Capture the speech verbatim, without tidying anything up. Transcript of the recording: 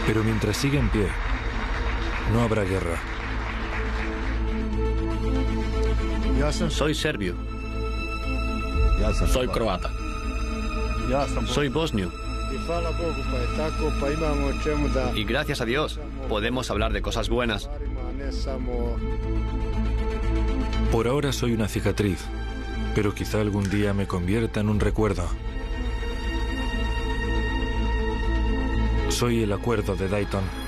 Pero mientras siga en pie, no habrá guerra. Soy serbio. Soy croata. Soy bosnio. Y gracias a Dios, podemos hablar de cosas buenas. Por ahora soy una cicatriz, pero quizá algún día me convierta en un recuerdo. Soy el acuerdo de Dayton.